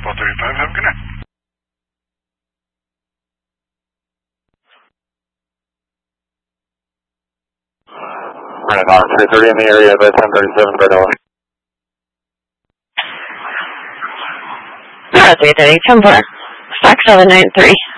Spot 35, have a good night. Right on 330 in the area by 1037 Bernilla. 330, 10-4, Fox 793.